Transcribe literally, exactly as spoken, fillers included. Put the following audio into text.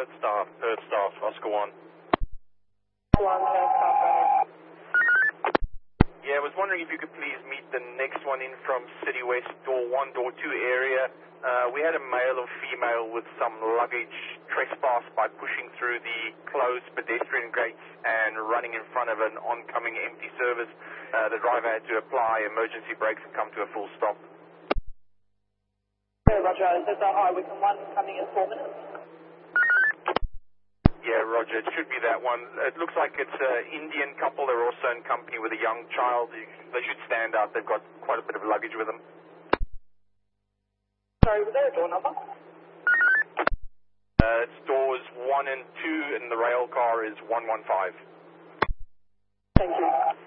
Perth staff, Perth staff, Oscar one. One, Perth staff, go ahead. Yeah, I was wondering if you could please meet the next one in from City West, door one, door two area. Uh, we had a male and female with some luggage trespass by pushing through the closed pedestrian gates and running in front of an oncoming empty service. Uh, the driver had to apply emergency brakes and come to a full stop. Yeah, Roger, there's a high Wickham one coming in four minutes. Yeah, Roger, it should be that one. It looks like it's an Indian couple. They're also in company with a young child. They should stand up. They've got quite a bit of luggage with them. Sorry, was there a door number? Uh, it's doors one and two, and the rail car is one one five. Thank you.